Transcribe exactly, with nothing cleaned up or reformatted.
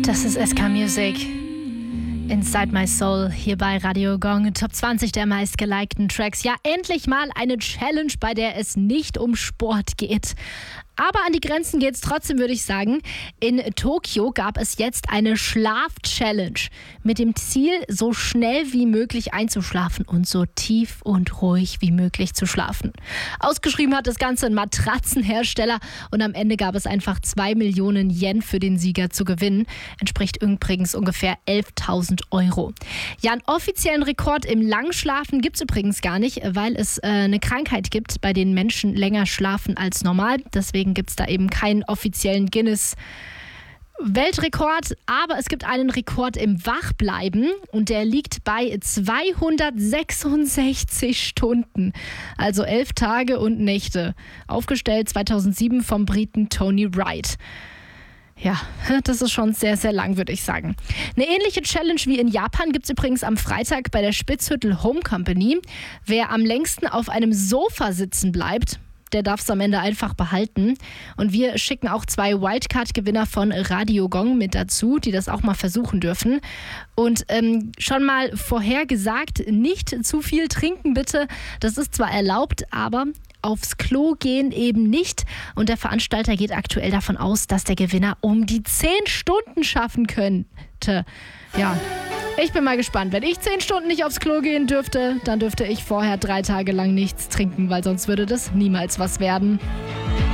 Das ist S K Music. Inside My Soul hier bei Radio Gong. Top zwanzig der meistgelikten Tracks. Ja, endlich mal eine Challenge, bei der es nicht um Sport geht. Aber an die Grenzen geht's trotzdem, würde ich sagen. In Tokio gab es jetzt eine Schlaf-Challenge mit dem Ziel, so schnell wie möglich einzuschlafen und so tief und ruhig wie möglich zu schlafen. Ausgeschrieben hat das Ganze ein Matratzenhersteller und am Ende gab es einfach zwei Millionen Yen für den Sieger zu gewinnen. Entspricht übrigens ungefähr elftausend Euro. Ja, einen offiziellen Rekord im Langschlafen gibt's übrigens gar nicht, weil es äh, eine Krankheit gibt, bei denen Menschen länger schlafen als normal. Deswegen gibt es da eben keinen offiziellen Guinness-Weltrekord, aber es gibt einen Rekord im Wachbleiben und der liegt bei zweihundertsechsundsechzig Stunden, also elf Tage und Nächte, aufgestellt zweitausendsieben vom Briten Tony Wright. Ja, das ist schon sehr, sehr lang, würde ich sagen. Eine ähnliche Challenge wie in Japan gibt es übrigens am Freitag bei der Spitzhüttel Home Company. Wer am längsten auf einem Sofa sitzen bleibt, der darf es am Ende einfach behalten. Und wir schicken auch zwei Wildcard-Gewinner von Radio Gong mit dazu, die das auch mal versuchen dürfen. Und ähm, schon mal vorhergesagt, nicht zu viel trinken bitte. Das ist zwar erlaubt, aber aufs Klo gehen eben nicht. Und der Veranstalter geht aktuell davon aus, dass der Gewinner um die zehn Stunden schaffen könnte. Ja, ich bin mal gespannt. Wenn ich zehn Stunden nicht aufs Klo gehen dürfte, dann dürfte ich vorher drei Tage lang nichts trinken, weil sonst würde das niemals was werden.